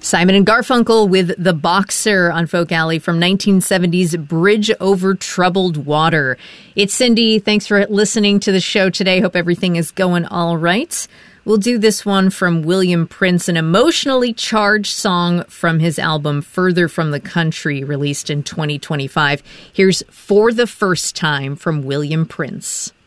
Simon and Garfunkel with The Boxer on Folk Alley from 1970's Bridge Over Troubled Water. It's Cindy. Thanks for listening to the show today. Hope everything is going all right. We'll do this one from William Prince, an emotionally charged song from his album Further from the Country, released in 2025. Here's For the First Time from William Prince.